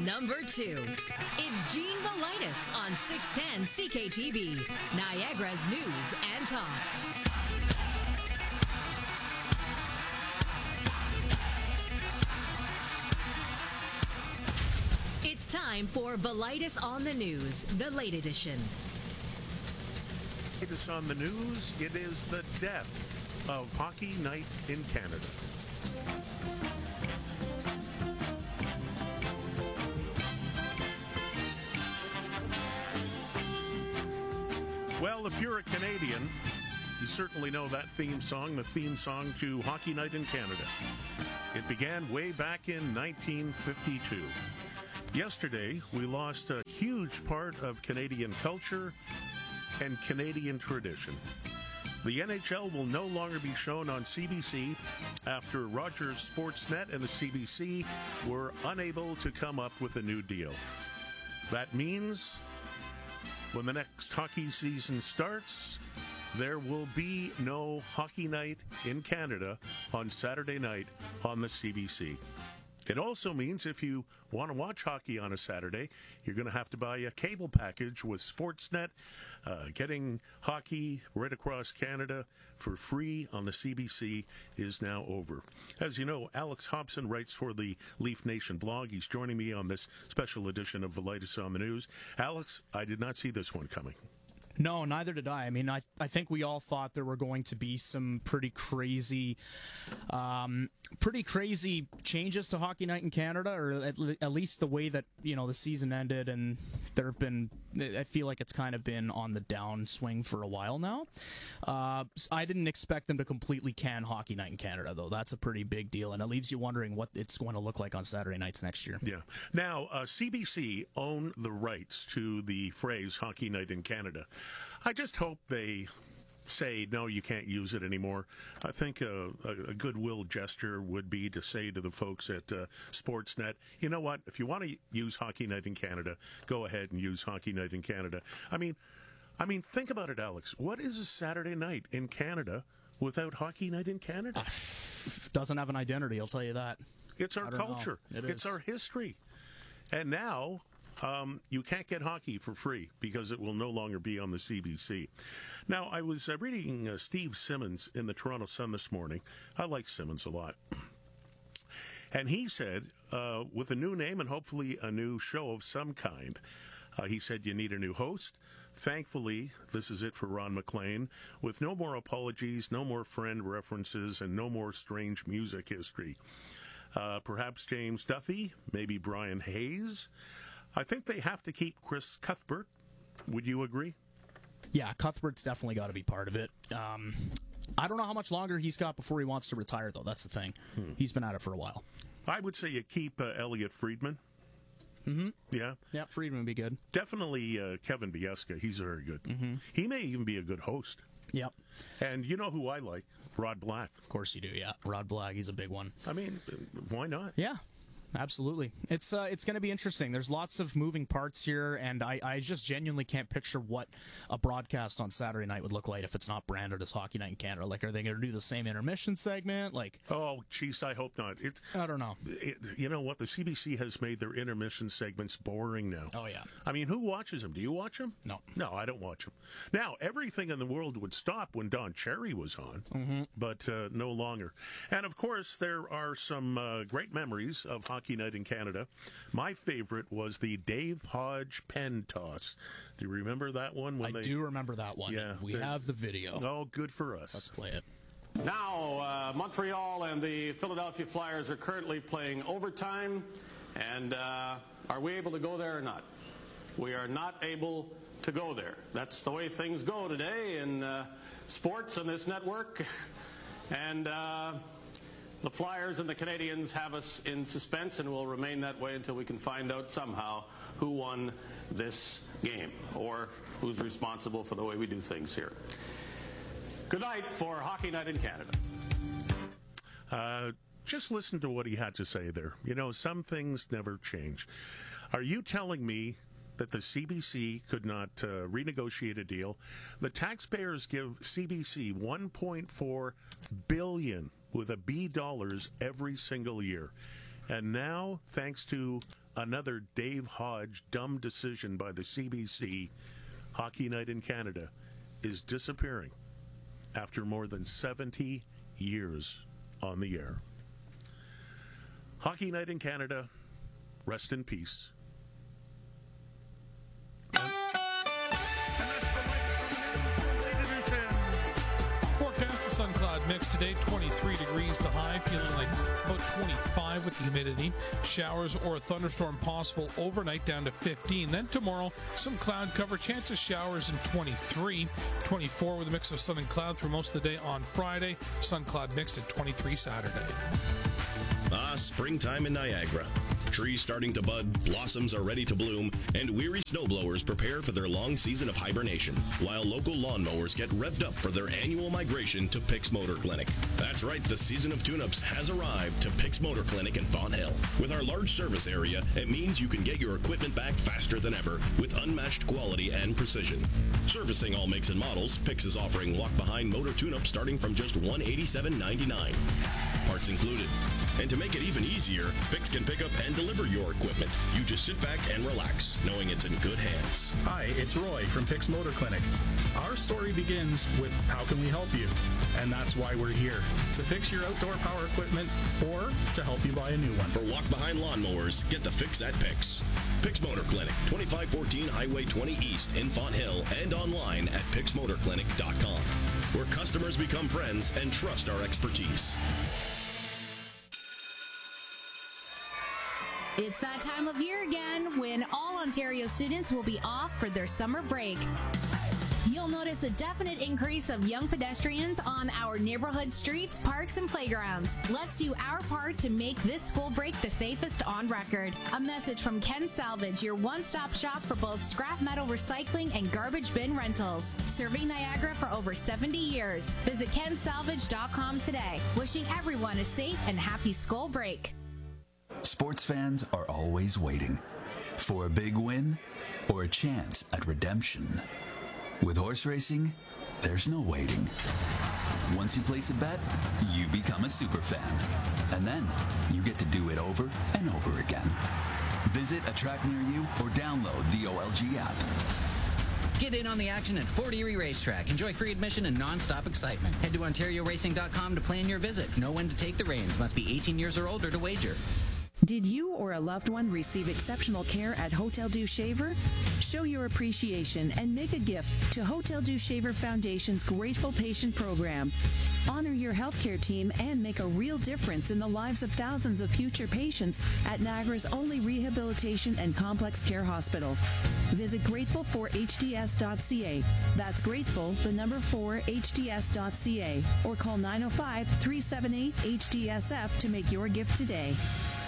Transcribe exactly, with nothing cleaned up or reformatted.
number two. It's Gene Velitis on six ten C K T V, Niagara's News and Talk. It's time for Velitis on the News, the late edition. It is on the news. It is the death of Hockey Night in Canada. Well, if you're a Canadian, you certainly know that theme song, the theme song to Hockey Night in Canada. It began way back in nineteen fifty-two. Yesterday, we lost a huge part of Canadian culture and Canadian tradition. The N H L will no longer be shown on C B C after Rogers Sportsnet and the C B C were unable to come up with a new deal. That means when the next hockey season starts, there will be no Hockey Night in Canada on Saturday night on the C B C. It also means if you want to watch hockey on a Saturday, you're going to have to buy a cable package with Sportsnet. Uh, getting hockey right across Canada for free on the C B C is now over. As you know, Alex Hobson writes for the Leaf Nation blog. He's joining me on this special edition of Velitis on the News. Alex, I did not see this one coming. No, neither did I. I mean, I, I think we all thought there were going to be some pretty crazy, um, pretty crazy changes to Hockey Night in Canada, or at, at least the way that, you know, the season ended, and there have been, I feel like it's kind of been on the downswing for a while now. Uh, I didn't expect them to completely can Hockey Night in Canada, though. That's a pretty big deal, and it leaves you wondering what it's going to look like on Saturday nights next year. Yeah. Now, uh, C B C own the rights to the phrase Hockey Night in Canada. I just hope they say, no, you can't use it anymore. I think a, a, a goodwill gesture would be to say to the folks at uh, Sportsnet, you know what, if you want to use Hockey Night in Canada, go ahead and use Hockey Night in Canada. I mean, I mean, think about it, Alex. What is a Saturday night in Canada without Hockey Night in Canada? Uh, doesn't have an identity, I'll tell you that. It's our culture. It it's our history. And now Um, you can't get hockey for free because it will no longer be on the C B C. Now, I was uh, reading uh, Steve Simmons in the Toronto Sun this morning. I like Simmons a lot. And he said, uh, with a new name and hopefully a new show of some kind, uh, he said you need a new host. Thankfully, this is it for Ron MacLean, with no more apologies, no more friend references, and no more strange music history. Uh, perhaps James Duthie, maybe Brian Hayes. I think they have to keep Chris Cuthbert. Would you agree? Yeah, Cuthbert's definitely got to be part of it. Um, I don't know how much longer he's got before he wants to retire, though. That's the thing. Hmm. He's been at it for a while. I would say you keep uh, Elliot Friedman. Mm-hmm. Yeah? Yeah, Friedman would be good. Definitely uh, Kevin Biesca. He's very good. Mm-hmm. He may even be a good host. Yep. And you know who I like? Rod Black. Of course you do, yeah. Rod Black, he's a big one. I mean, why not? Yeah. Absolutely. It's uh, it's going to be interesting. There's lots of moving parts here, and I, I just genuinely can't picture what a broadcast on Saturday night would look like if it's not branded as Hockey Night in Canada. Like, are they going to do the same intermission segment? Like, oh, geez, I hope not. It's, I don't know. It, you know what? The C B C has made their intermission segments boring now. Oh, yeah. I mean, who watches them? Do you watch them? No. No, I don't watch them. Now, everything in the world would stop when Don Cherry was on, mm-hmm. but uh, no longer. And, of course, there are some uh, great memories of Hockey Night in Canada. My favorite was the Dave Hodge pen toss. Do you remember that one? When I they... do remember that one. Yeah, we have the video. Oh, good for us. Let's play it. Now, uh, Montreal and the Philadelphia Flyers are currently playing overtime. And uh, are we able to go there or not? We are not able to go there. That's the way things go today in uh, sports on this network. And uh, the Flyers and the Canadians have us in suspense and will remain that way until we can find out somehow who won this game or who's responsible for the way we do things here. Good night for Hockey Night in Canada. Uh, just listen to what he had to say there. You know, some things never change. Are you telling me that the C B C could not uh, renegotiate a deal? The taxpayers give C B C one point four billion dollars with a B dollars every single year. And now, thanks to another Dave Hodge dumb decision by the C B C, Hockey Night in Canada is disappearing after more than seventy years on the air. Hockey Night in Canada, rest in peace. Forecast a sun cloud mix today, twenty-three degrees the high, feeling like about twenty-five with the humidity. Showers or a thunderstorm possible overnight, down to fifteen. Then tomorrow, some cloud cover, chance of showers in twenty-three. twenty-four with a mix of sun and cloud through most of the day on Friday. Sun cloud mix at twenty-three Saturday. Ah, springtime in Niagara. Trees starting to bud, blossoms are ready to bloom, and weary snowblowers prepare for their long season of hibernation, while local lawnmowers get revved up for their annual migration to Pick's Motor Clinic. That's right, the season of tune-ups has arrived to Pick's Motor Clinic in Fonthill. With our large service area, it means you can get your equipment back faster than ever with unmatched quality and precision. Servicing all makes and models, Pick's is offering walk-behind motor tune-ups starting from just one hundred eighty-seven dollars and ninety-nine cents. Parts included. And to make it even easier, Pick's can pick up and deliver your equipment. You just sit back and relax, knowing it's in good hands. Hi, it's Roy from Pick's Motor Clinic. Our story begins with how can we help you? And that's why we're here, to fix your outdoor power equipment or to help you buy a new one. For walk-behind lawnmowers, get the fix at Pick's. Pick's Motor Clinic, twenty-five fourteen Highway twenty East in Fonthill, and online at picks motor clinic dot com, where customers become friends and trust our expertise. It's that time of year again when all Ontario students will be off for their summer break. You'll notice a definite increase of young pedestrians on our neighborhood streets, parks, and playgrounds. Let's do our part to make this school break the safest on record. A message from Ken Salvage, your one-stop shop for both scrap metal recycling and garbage bin rentals. Serving Niagara for over seventy years. Visit ken salvage dot com today. Wishing everyone a safe and happy school break. Sports fans are always waiting for a big win or a chance at redemption. With horse racing, there's no waiting. Once you place a bet, you become a super fan. And then you get to do it over and over again. Visit a track near you or download the O L G app. Get in on the action at Fort Erie Racetrack. Enjoy free admission and non-stop excitement. Head to ontario racing dot com to plan your visit. Know when to take the reins. Must be eighteen years or older to wager. Did you or a loved one receive exceptional care at Hotel Dieu Shaver? Show your appreciation and make a gift to Hotel Dieu Shaver Foundation's Grateful Patient Program. Honor your healthcare team and make a real difference in the lives of thousands of future patients at Niagara's only rehabilitation and complex care hospital. Visit grateful for h d s dot c a. That's grateful, the number four, h d s dot c a. Or call nine oh five, three seven eight, H D S F to make your gift today.